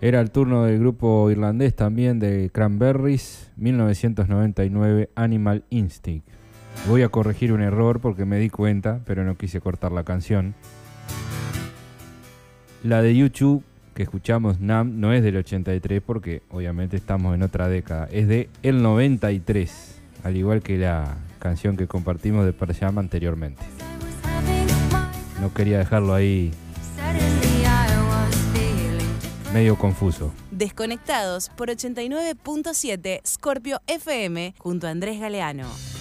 Era el turno del grupo irlandés también de Cranberries, 1999, Animal Instinct. Voy a corregir un error porque me di cuenta, pero no quise cortar la canción. La de YouTube que escuchamos, Numb, no es del 83 porque obviamente estamos en otra década. Es de el 93, al igual que la canción que compartimos de Pearl Jam anteriormente. No quería dejarlo ahí medio confuso. Desconectados por 89.7 Scorpio FM junto a Andrés Galeano.